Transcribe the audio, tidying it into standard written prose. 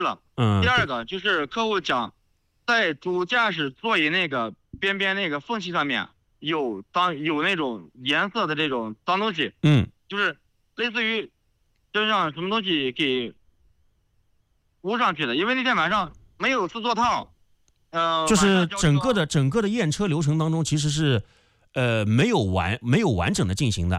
了。 嗯， 第二个就是客户讲，在主驾驶座椅那个边边那个缝隙上面有那种颜色的这种脏东西，就是类似于就像什么东西给糊上去的，因为那天晚上没有四座套， 就是整个的验车流程当中，其实是没有完整的进行的。